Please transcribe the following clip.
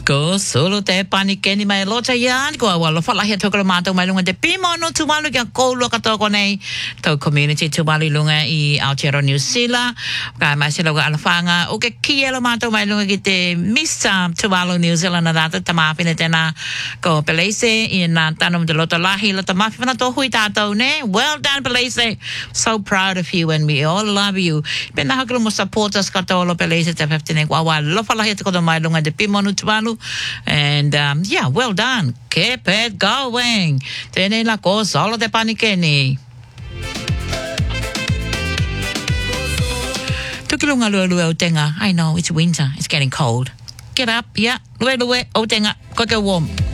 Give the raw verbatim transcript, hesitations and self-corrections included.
Ko solo te panike ni mai locha yan ko wa lo fala he tokolo mato mai lunga de pimo no tumalu ya ko lo ka to ko nei to community tumalu lunga I Aotearoa New Zealand ka mai se lo ga alfanga o ke kielo mato mai lunga ki te misa tumalu New Zealand na data tama fine tena ko pelese in na tanum de loto lahi lo tama fina to hui tato ne well done pelese so proud of you and we all love you pena haklo mo support us ka to lo pelese te fifteen wa wa lo fala he tokolo mai lunga de pimo no tumalu and um, yeah, well done. Keep it going. Tene la ko solo de panikeni. Tukilunga lua lua o tenga. I know it's winter. It's getting cold. Get up, yeah. Lue lue o tenga. Go go warm.